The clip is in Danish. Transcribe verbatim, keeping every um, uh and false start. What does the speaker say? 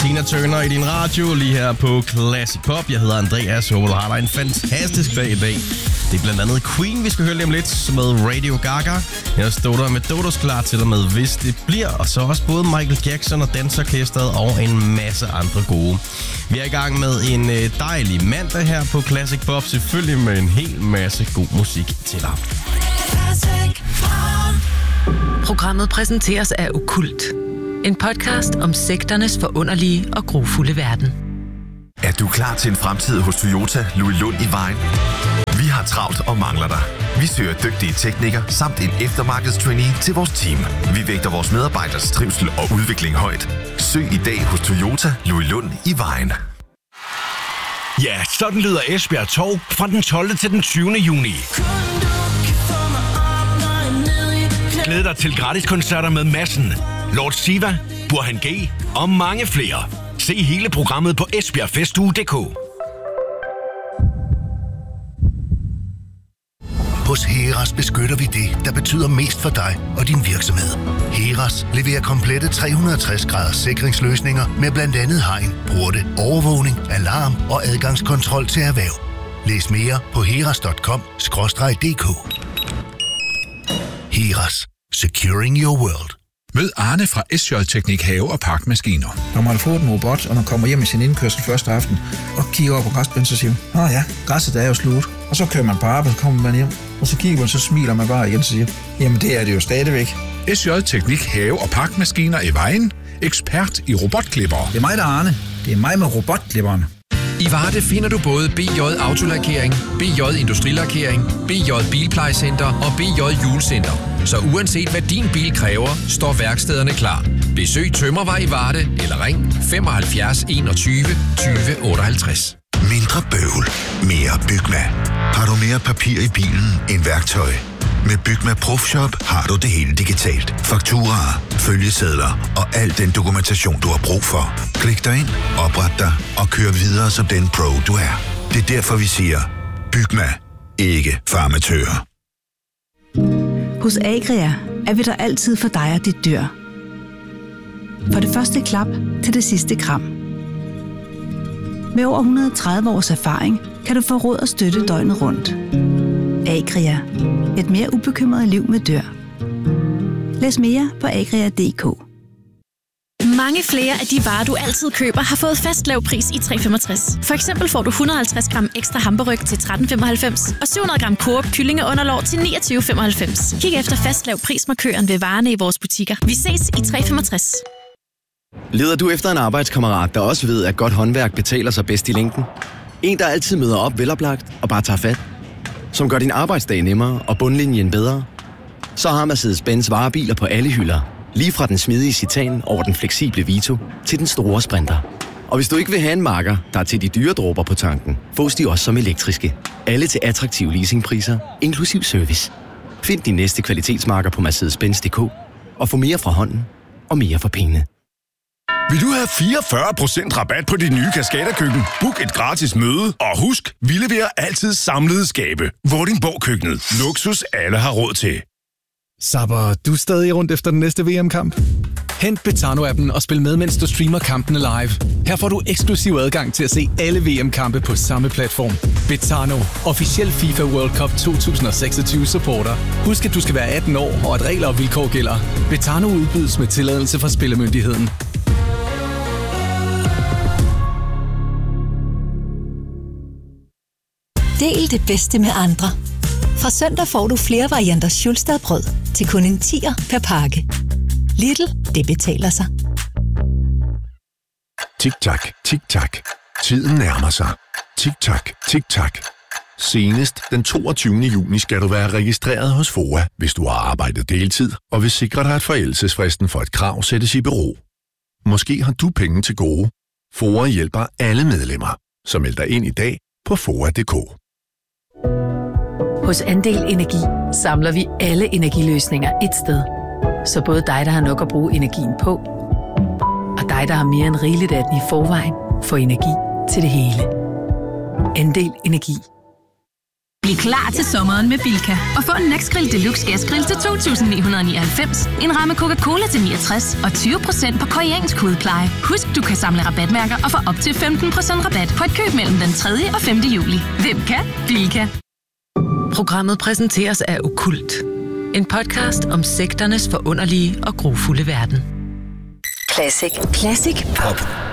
Tina Turner i din radio, lige her på Classic Pop. Jeg hedder Andreas, og har dig en fantastisk dag i dag. Det er blandt andet Queen, vi skal høre lige om lidt, med Radio Gaga. Jeg står der med Dodos klar til og med, hvis det bliver. Og så også både Michael Jackson og Dansorkestret og en masse andre gode. Vi er i gang med en dejlig mandag her på Classic Pop. Selvfølgelig med en hel masse god musik til dig. Programmet præsenteres af Okkult. En podcast om sekternes forunderlige og grufulde verden. Er du klar til en fremtid hos Toyota Louis Lund i Vejen? Vi har travlt og mangler dig. Vi søger dygtige teknikere samt en eftermarkedstrainee til vores team. Vi vægter vores medarbejderes trivsel og udvikling højt. Søg i dag hos Toyota Louis Lund i Vejen. Ja, sådan lyder Esbjerg Torv fra den tolvte til den tyvende juni. Glæd dig til gratis koncerter med Madsen, Lord Siva, Burhan G og mange flere. Se hele programmet på esbjerg festuge punktum d k. Hos Heras beskytter vi det, der betyder mest for dig og din virksomhed. Heras leverer komplette tre hundrede og tres graders sikringsløsninger med blandt andet hegn, porte, overvågning, alarm og adgangskontrol til erhverv. Læs mere på heras punktum com skråstreg d k. Heras. Securing your world. Mød Arne fra S J Teknik Have og Parkmaskiner. Når man får en robot, og man kommer hjem med sin indkørsel første aften, og kigger over på græsplænen, så siger man, åh ja, græsset er jo slut. Og så kører man på arbejde, så kommer man hjem, og så kigger man, så smiler man bare igen og siger, jamen det er det jo stadigvæk. S J Teknik Have og Parkmaskiner i Vejen. Ekspert i robotklipper. Det er mig, der er Arne. Det er mig med robotklipperen. I Varde finder du både B J Autolakering, B J Industrilakering, B J Bilplejecenter og B J Hjulcenter. Så uanset hvad din bil kræver, står værkstederne klar. Besøg Tømmervej i Varde eller ring femoghalvfjerds enogtyve tyve otteoghalvtreds. Mindre bøvl. Mere Bygma. Har du mere papir i bilen end værktøj? Med Bygma Profshop har du det hele digitalt. Fakturaer, følgesedler og al den dokumentation, du har brug for. Klik dig ind, opret dig og kør videre som den pro, du er. Det er derfor, vi siger, Bygma. Ikke for amatører. Hos Agria er vi der altid for dig og dit dyr. For det første klap til det sidste kram. Med over et hundrede og tredive års erfaring kan du få råd og støtte døgnet rundt. Agria. Et mere ubekymret liv med dyr. Læs mere på agria punktum d k. Mange flere af de varer, du altid køber, har fået fast lav pris i tre femogtres. For eksempel får du et hundrede og halvtreds gram ekstra hamburgerryg til tretten femoghalvfems og syv hundrede gram Coop kyllingeunderlov til niogtyve femoghalvfems. Kig efter fast lav prismarkøren ved varerne i vores butikker. Vi ses i tre femogtres. Leder du efter en arbejdskammerat, der også ved, at godt håndværk betaler sig bedst i længden? En, der altid møder op veloplagt og bare tager fat? Som gør din arbejdsdag nemmere og bundlinjen bedre? Så har Mercedes-Benz varebiler på alle hylder. Lige fra den smidige Citan over den fleksible Vito til den store Sprinter. Og hvis du ikke vil have en makker, der er til de dyre dråber på tanken, fås de også som elektriske. Alle til attraktive leasingpriser, inklusiv service. Find din næste kvalitetsmarker på mercedes benz punktum d k og få mere fra hånden og mere for pengene. Vil du have fireogfyrre procent rabat på dit nye Cascada-køkken? Book et gratis møde, og husk, vi leverer altid samlede skabe. Vordingborg-køkkenet. Luksus alle har råd til. Sapper, du er stadig rundt efter den næste V M-kamp? Hent Betano-appen og spil med, mens du streamer kampene live. Her får du eksklusiv adgang til at se alle V M-kampe på samme platform. Betano, officiel FIFA World Cup to tusind og seksogtyve supporter. Husk, at du skal være atten år, og at regler og vilkår gælder. Betano udbydes med tilladelse fra Spillemyndigheden. Del det bedste med andre. Fra søndag får du flere varianter Schulstadbrød til kun en tier per pakke. Lidl, det betaler sig. Tik-tak, tik-tak. Tiden nærmer sig. Tik-tak, tik-tak. Senest den toogtyvende juni skal du være registreret hos F O A, hvis du har arbejdet deltid, og vil sikre dig, at forældelsesfristen for et krav sættes i bero. Måske har du penge til gode. F O A hjælper alle medlemmer, så meld dig ind i dag på foa punktum d k. Hos Andel Energi samler vi alle energiløsninger et sted. Så både dig, der har nok at bruge energien på, og dig, der har mere end rigeligt af den i forvejen, får energi til det hele. Andel Energi. Bliv klar til sommeren med Bilka. Og få en Nexgrill Deluxe Gasgrill til to tusind ni hundrede nioghalvfems, en ramme Coca-Cola til niogtres og tyve procent på koreansk hudpleje. Husk, du kan samle rabatmærker og få op til femten procent rabat på et køb mellem den tredje og femte juli. Hvem kan? Bilka. Programmet præsenteres af Okkult. En podcast om sekternes forunderlige og grufulde verden. Classic. Classic Pop.